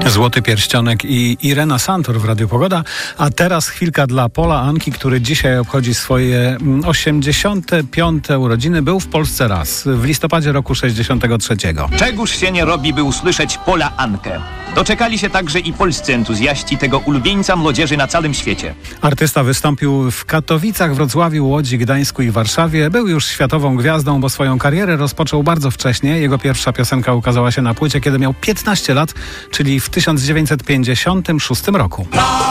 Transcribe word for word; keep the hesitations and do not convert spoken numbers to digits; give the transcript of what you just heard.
Złoty Pierścionek i Irena Santor w Radiu Pogoda. A teraz chwilka dla Pola Anki, który dzisiaj obchodzi swoje osiemdziesiąte piąte urodziny. Był w Polsce raz, w listopadzie roku sześćdziesiątego trzeciego. Czegoż się nie robi, by usłyszeć Pola Ankę. Doczekali się także i polscy entuzjaści tego ulubieńca młodzieży na całym świecie. Artysta wystąpił w Katowicach, Wrocławiu, Łodzi, Gdańsku i Warszawie. Był już światową gwiazdą, bo swoją karierę rozpoczął bardzo wcześnie. Jego pierwsza piosenka ukazała się na płycie, kiedy miał piętnaście lat, czyli w tysiąc dziewięćset pięćdziesiątym szóstym roku.